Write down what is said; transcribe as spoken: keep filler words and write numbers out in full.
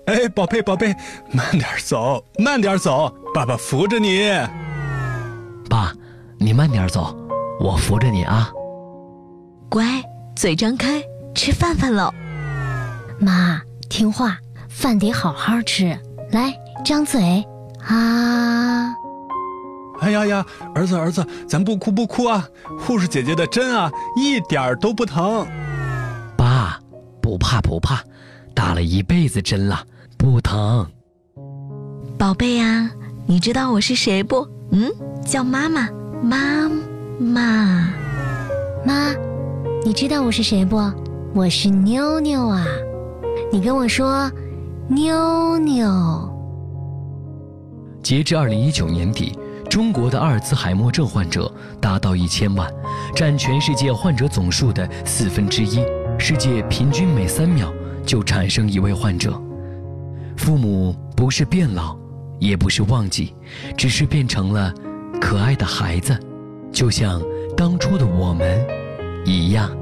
哎，宝贝宝贝，慢点走，慢点走，爸爸扶着你。 爸，你慢点走，我扶着你啊。 乖，嘴张开，吃饭饭喽。 妈，听话，饭得好好吃。来，张嘴啊！ 哎呀呀，儿子儿子，咱不哭不哭啊！护士姐姐的针啊，一点儿都不疼。 爸，不怕不怕，打了一辈子针了，不疼。 宝贝呀，你知道我是谁不？嗯，叫妈妈，妈妈。 妈，你知道我是谁不？我是妞妞啊，你跟我说，妞妞。 截至二零一九年底，中国的阿尔兹海默症患者达到一千万，占全世界患者总数的四分之一。世界平均每三秒就产生一位患者。父母不是变老，也不是忘记，只是变成了可爱的孩子，就像当初的我们一样。